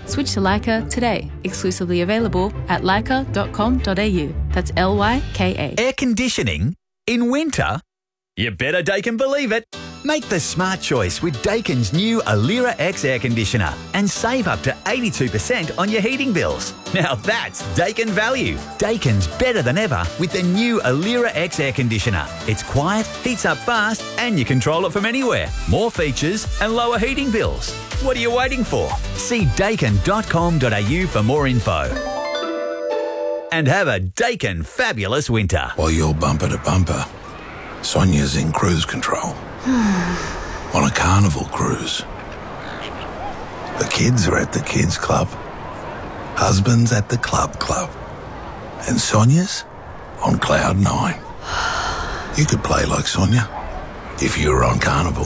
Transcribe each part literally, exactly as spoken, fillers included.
Switch to Leica today. Exclusively available at leica dot com dot a u. That's L Y K A. Air conditioning in winter? You better Daikin believe it. Make the smart choice with Daikin's new Alira X air conditioner and save up to eighty-two percent on your heating bills. Now that's Daikin value. Daikin's better than ever with the new Alira X air conditioner. It's quiet, heats up fast, and you control it from anywhere. More features and lower heating bills. What are you waiting for? See daikin dot com dot a u for more info. And have a Daikin fabulous winter. While you're bumper to bumper, Sonia's in cruise control. On a carnival cruise. The kids are at the kids club. Husband's at the club club. And Sonia's on cloud nine. You could play like Sonia if you were on carnival.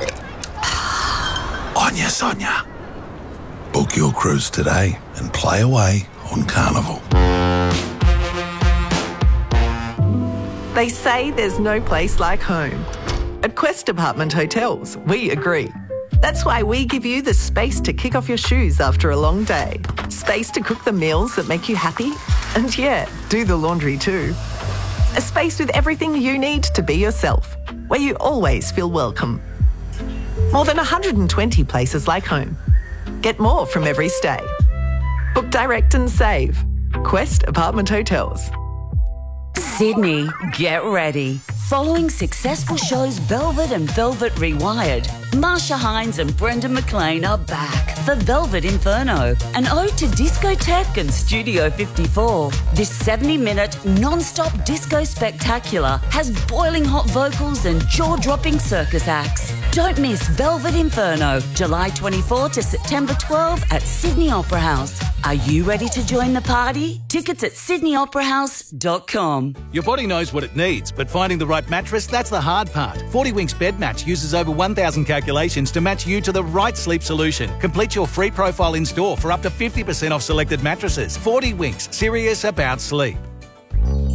On ya, Sonia. Book your cruise today and play away on carnival. They say there's no place like home. At Quest Apartment Hotels, we agree. That's why we give you the space to kick off your shoes after a long day. Space to cook the meals that make you happy. And yeah, do the laundry too. A space with everything you need to be yourself, where you always feel welcome. More than one hundred twenty places like home. Get more from every stay. Book direct and save. Quest Apartment Hotels. Sydney, get ready. Following successful shows Velvet and Velvet Rewired, Marsha Hines and Brendan McLean are back for Velvet Inferno, an ode to discotheque and Studio fifty-four. This seventy-minute non-stop disco spectacular has boiling hot vocals and jaw-dropping circus acts. Don't miss Velvet Inferno, July twenty-fourth to September twelfth at Sydney Opera House. Are you ready to join the party? Tickets at sydney opera house dot com. Your body knows what it needs, but finding the right mattress, that's the hard part. forty Winks Bed Match uses over one thousand calculations to match you to the right sleep solution. Complete your free profile in store for up to fifty percent off selected mattresses. forty Winks, serious about sleep.